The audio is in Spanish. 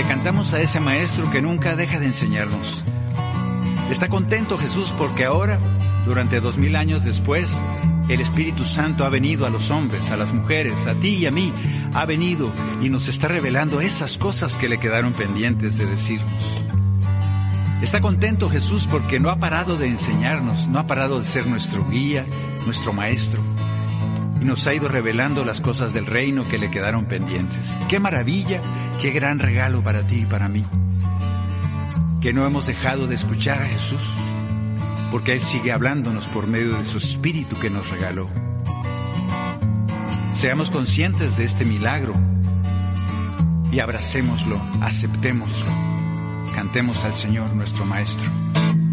cantamos a ese Maestro que nunca deja de enseñarnos. Está contento Jesús porque ahora, durante 2000 años después, el Espíritu Santo ha venido a los hombres, a las mujeres, a ti y a mí, ha venido y nos está revelando esas cosas que le quedaron pendientes de decirnos. Está contento Jesús porque no ha parado de enseñarnos, no ha parado de ser nuestro guía, nuestro Maestro, y nos ha ido revelando las cosas del reino que le quedaron pendientes. ¡Qué maravilla! ¡Qué gran regalo para ti y para mí! Que no hemos dejado de escuchar a Jesús, porque Él sigue hablándonos por medio de su Espíritu que nos regaló. Seamos conscientes de este milagro y abracémoslo, aceptémoslo. Cantemos al Señor nuestro Maestro.